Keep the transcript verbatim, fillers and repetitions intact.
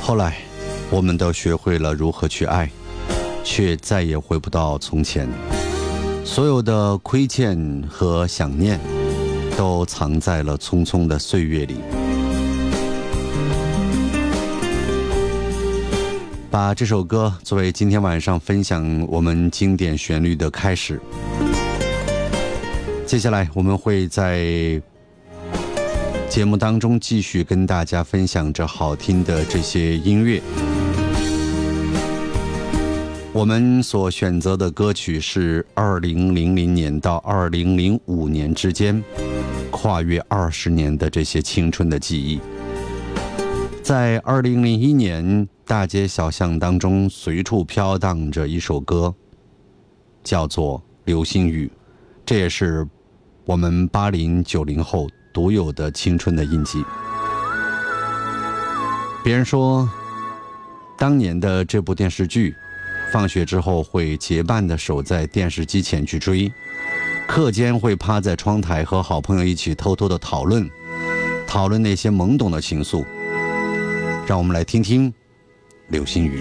后来我们都学会了如何去爱，却再也回不到从前。所有的亏欠和想念都藏在了匆匆的岁月里。把这首歌作为今天晚上分享我们经典旋律的开始。接下来我们会在节目当中继续跟大家分享着好听的这些音乐。我们所选择的歌曲是二零零零年到二零零五年之间，跨越二十年的这些青春的记忆。在二零零一年，大街小巷当中随处飘荡着一首歌，叫做《流星雨》，这也是我们八零九零后独有的青春的印记。别人说，当年的这部电视剧，放学之后会结伴的守在电视机前去追，课间会趴在窗台和好朋友一起偷偷的讨论，讨论那些懵懂的情愫。让我们来听听《流星雨》。